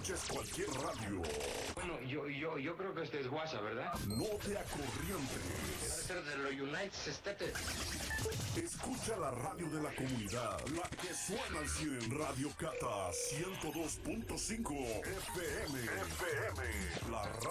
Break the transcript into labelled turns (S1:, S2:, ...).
S1: escuches cualquier radio.
S2: Bueno, yo creo que este es WhatsApp, ¿verdad?
S1: No te acorrientes.
S2: Debe ser de los United States.
S1: Escucha la radio de la comunidad, la que suena al 100. Radio Cata 102.5 FM. La radio